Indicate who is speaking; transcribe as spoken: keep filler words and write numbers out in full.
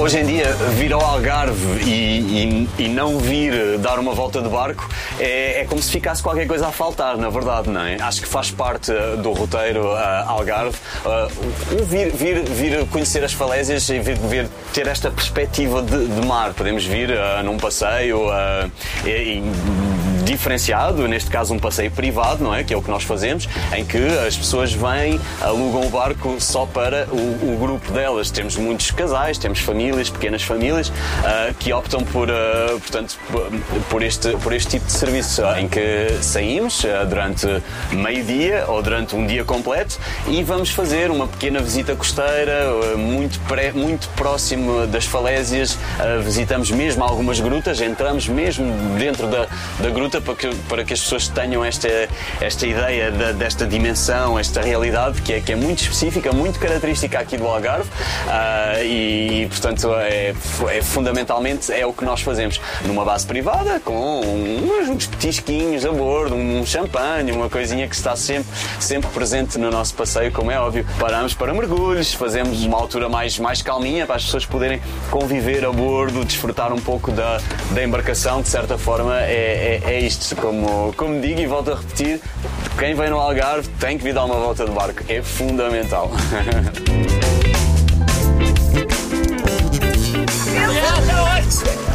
Speaker 1: Hoje em dia, vir ao Algarve e, e, e não vir dar uma volta de barco é, é como se ficasse qualquer coisa a faltar, na verdade, não é? Acho que faz parte do roteiro uh, Algarve uh, vir, vir, vir conhecer as falésias e vir, vir ter esta perspectiva de, de mar. Podemos vir uh, num passeio uh, e, e, diferenciado, neste caso um passeio privado, não é? Que é o que nós fazemos, em que as pessoas vêm, alugam o barco só para o, o grupo delas. Temos muitos casais, temos famílias, pequenas famílias, uh, que optam por, uh, portanto, por este, por este tipo de serviço, uh, em que saímos uh, durante meio-dia ou durante um dia completo e vamos fazer uma pequena visita costeira, uh, muito, pré, muito próximo das falésias, uh, visitamos mesmo algumas grutas, entramos mesmo dentro da, da gruta para que, para que as pessoas tenham esta, esta ideia de, desta dimensão, esta realidade que é, que é muito específica, muito característica aqui do Algarve, uh, e, e portanto é, é fundamentalmente é o que nós fazemos numa base privada, com uns, uns petisquinhos a bordo, um champanhe, uma coisinha que está sempre, sempre presente no nosso passeio, como é óbvio. Paramos para mergulhos, fazemos uma altura mais, mais calminha para as pessoas poderem conviver a bordo, desfrutar um pouco da, da embarcação. De certa forma é, é, é isto, como, como digo e volto a repetir, quem vem no Algarve tem que vir dar uma volta de barco, é fundamental.
Speaker 2: Yeah, no,